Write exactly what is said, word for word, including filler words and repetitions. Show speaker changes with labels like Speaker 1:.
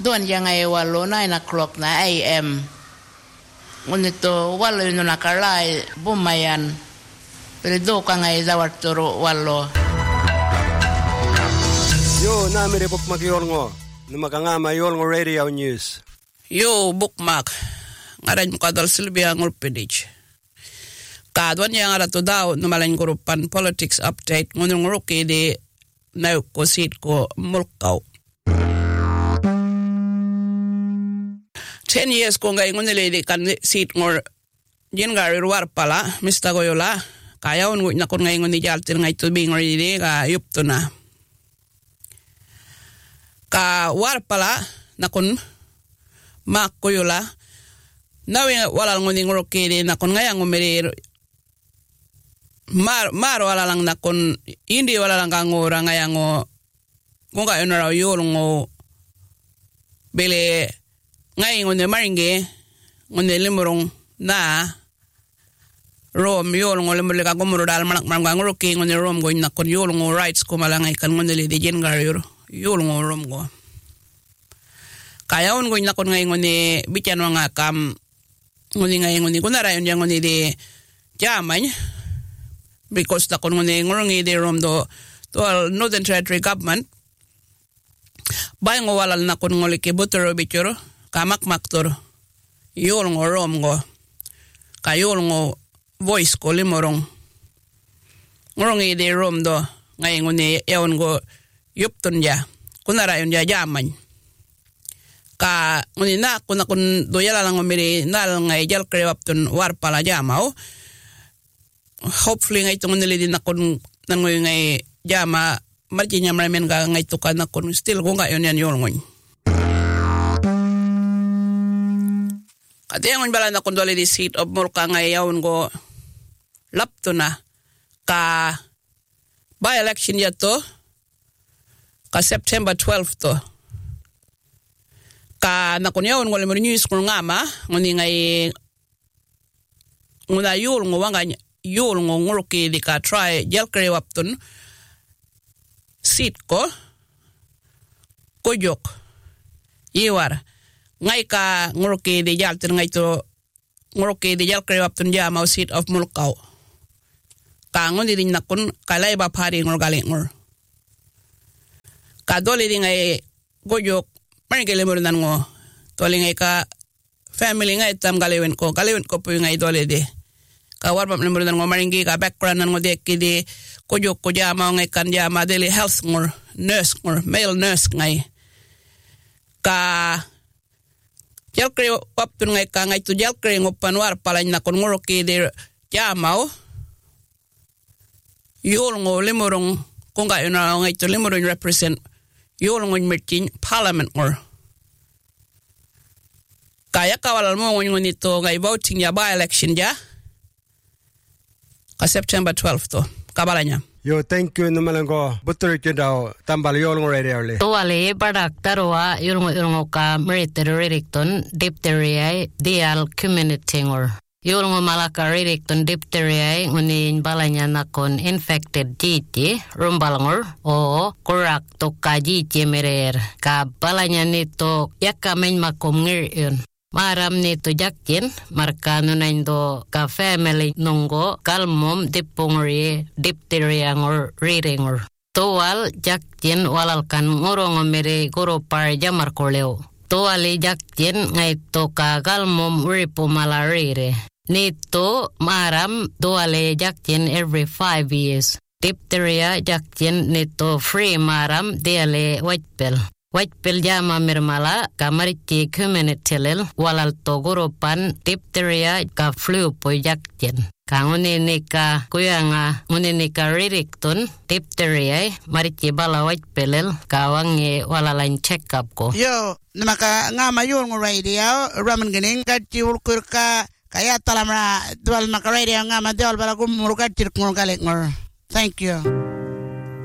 Speaker 1: Doon yang ay walo nine o'clock na A M. Ngunito walo yun nakalay bumayan. Pero do ka ngay dawat turo walo.
Speaker 2: Yo, namire bukmak yolngo. Numakangama yolngo radio news.
Speaker 3: Yo, bukmak. Ngaran mo kadal Silvia Ngurpedich. Kadwan yang arato daw numalan grupan politics update ngunung ruki di nauk ko sit ko mulkaw. Ten years ko ngay ngunili di kan sit ngor jingari ruar pala, Mister Goyola, kaya ungut na kun ngay nguni jaltir ngay tubing ngori di ka yupto na. Ka war pala na kun mak Goyola, nawi wala nguni nguruki di na kun ngay ngumiri mar mar wala lang na kun hindi wala lang kang ngura ngay ngo kung kayo na raw yul ngo bili ngay ngunde maringe ngunde limurong na rom yol ngol limur ka gumuro dal manak marang ngoro ki ngunde rom go na kon yol ngo rights ko malangay kan ngunde li di jengar yol yol ngo rom go kaya on go na kon ngay ngunde bitan nga kam ngunde ngay ngunde kunara yon yang ngunde di jamay because ta kon ngunde ngorong di rom do to Northern Territory government bay ngo walal na kon ngoli ke butero bichoro kamak maktor yol ngo rom go kayol ngo voice ko limorong ngorong ide rom do ngay ngone eon go yupton ja kunara yon ja jaman ka ngoni na kuna kun do yala lang ngomiri nal ngay jal krewapton war pala jamao hopefully ngay tungon nili din nakon nangoy ngay jama marjinya maramen ga ngay tukan nakon still ko nga yon yan yol ngoy. Kati ang bala na kundoli di seat of Mulka ngayon ko lapto na ka by-election yato ka September twelfth to ka nakunyaon ko limon news ko nga ma nguni ngay nguna yul ngo wanga yul ngo nguruki di ka try jel kare wapton seat ko kujok iwar ngay ka nguruki di jaltin ngay to nguruki di jal kare wapton ja mau seat of Mulkaw ka ngundi din nakun kalay ba pari ngur galing ngur ka doli di ngay gojok marigele mo nan ngo doli ngay ka family ngay tam galiwen ko galiwen ko po ngay doli di ka warba mo nan ngo maringi ka background nan ngo de kidi gojok ko ja mau ngay kan ja ma daily health ngur nurse ngur male nurse ngay ka jal kre waptun ngay ka ngay tu jal kre ngopan war palay na kon nguruki di jamao yul ngo limurong kung kayo na ngay tu limurong represent yul ngo merchin parliament ngor kaya kawalal mo ngon nito ngay voting ya by election ja ka September twelfth to kabalanya.
Speaker 2: Yo, thank you numalango butter daw tambal yol ngo radio le.
Speaker 4: To wale badak tarwa yulngo yulngo ka military redicton diphtheria dial community ngor. Yulngo malaka redicton diphtheria ngunin balanya nakon infected jiti rumbalngor o kurak to ka jiti merer ka balanya nito yakamen makom ngir yun. Maram nito jakin marka nunain do ka family nunggo kalmom dipungri diphtheria ngor readingor towal jakin walal kan ngorong mere goro par jamar koleo towali jakin ngai to ka kalmom ripo malarire nito maram towale jakin every five years diphtheria jakin nito free maram diale whitepel Whitepel jama mirmala kamariki community-lel walal togoropan diphtheria ka flu po jakjen. Ka ngunini ka kuyanga ngunini ka ririkton diphtheria mariki bala whitepelel ka wangi walalain check up ko.
Speaker 5: Yo, namaka nga mayon ng radio, raman ganing kati ulkur ka kaya talamra dual naka radio nga madiol bala kumurukad tirkong galing ngor. Thank you.